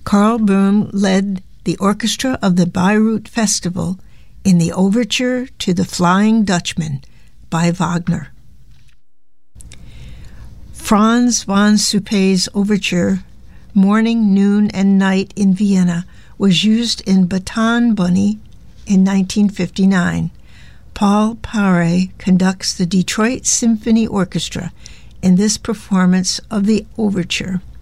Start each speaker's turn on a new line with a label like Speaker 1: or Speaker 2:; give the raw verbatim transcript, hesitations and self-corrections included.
Speaker 1: Karl Böhm led the orchestra of the Bayreuth Festival in the overture to The Flying Dutchman by Wagner. Franz von Suppé's overture, Morning, Noon, and Night in Vienna, was used in Baton Bunny in nineteen fifty-nine. Paul Paray conducts the Detroit Symphony Orchestra in this performance of the overture.